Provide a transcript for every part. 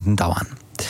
Stunden dauern.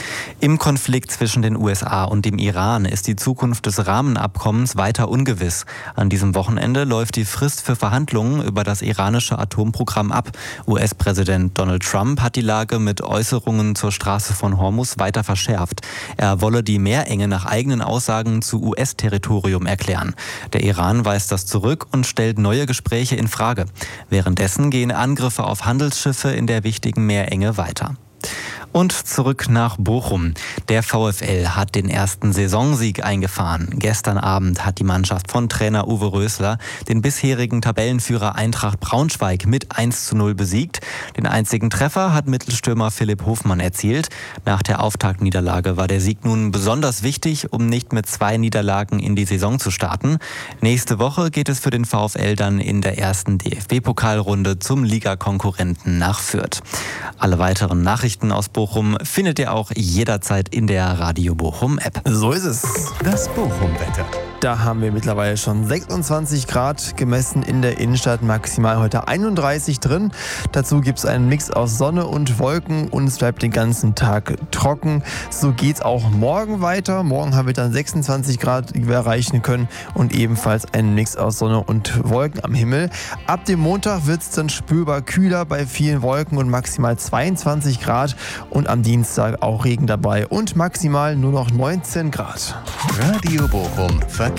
Im Konflikt zwischen den USA und dem Iran ist die Zukunft des Rahmenabkommens weiter ungewiss. An diesem Wochenende läuft die Frist für Verhandlungen über das iranische Atomprogramm ab. US-Präsident Donald Trump hat die Lage mit Äußerungen zur Straße von Hormuz weiter verschärft. Er wolle die Meerenge nach eigenen Aussagen zu US-Territorium erklären. Der Iran weist das zurück und stellt neue Gespräche in Frage. Währenddessen gehen Angriffe auf Handelsschiffe in der wichtigen Meerenge weiter. Und zurück nach Bochum. Der VfL hat den ersten Saisonsieg eingefahren. Gestern Abend hat die Mannschaft von Trainer Uwe Rösler den bisherigen Tabellenführer Eintracht Braunschweig mit 1:0 besiegt. Den einzigen Treffer hat Mittelstürmer Philipp Hofmann erzielt. Nach der Auftaktniederlage war der Sieg nun besonders wichtig, um nicht mit 2 Niederlagen in die Saison zu starten. Nächste Woche geht es für den VfL dann in der ersten DFB-Pokalrunde zum Ligakonkurrenten nach Fürth. Alle weiteren Nachrichten aus Bochum findet ihr auch jederzeit in der Radio Bochum App. So ist es. Das Bochum-Wetter. Da haben wir mittlerweile schon 26 Grad gemessen in der Innenstadt, maximal heute 31 drin. Dazu gibt es einen Mix aus Sonne und Wolken und es bleibt den ganzen Tag trocken. So geht's auch morgen weiter. Morgen haben wir dann 26 Grad, die wir erreichen können und ebenfalls einen Mix aus Sonne und Wolken am Himmel. Ab dem Montag wird es dann spürbar kühler bei vielen Wolken und maximal 22 Grad und am Dienstag auch Regen dabei und maximal nur noch 19 Grad. Radio Bochum Verkehr.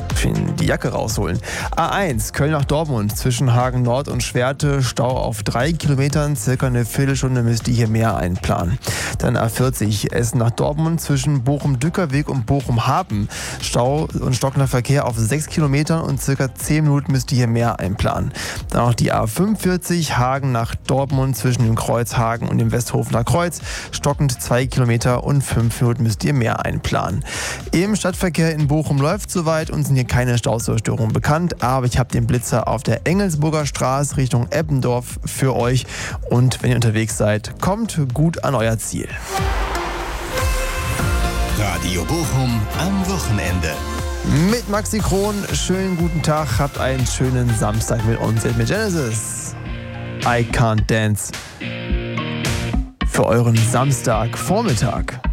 Die Jacke rausholen. A1 Köln nach Dortmund zwischen Hagen Nord und Schwerte, Stau auf 3 Kilometern, circa eine Viertelstunde müsst ihr hier mehr einplanen. Dann A40 Essen nach Dortmund zwischen Bochum-Dückerweg und Bochum-Hapen, Stau und stockender Verkehr auf 6 Kilometern und circa 10 Minuten müsst ihr hier mehr einplanen. Dann auch die A45 Hagen nach Dortmund zwischen dem Kreuz Hagen und dem Westhofener Kreuz, stockend 2 Kilometer und 5 Minuten müsst ihr mehr einplanen. Im Stadtverkehr in Bochum läuft soweit und sind hier keine Staustörungen bekannt, aber ich habe den Blitzer auf der Engelsburger Straße Richtung Eppendorf für euch und wenn ihr unterwegs seid, kommt gut an euer Ziel. Radio Bochum am Wochenende. Mit Maxi Kron, schönen guten Tag, habt einen schönen Samstag mit uns, mit Genesis. I Can't Dance. Für euren Samstagvormittag.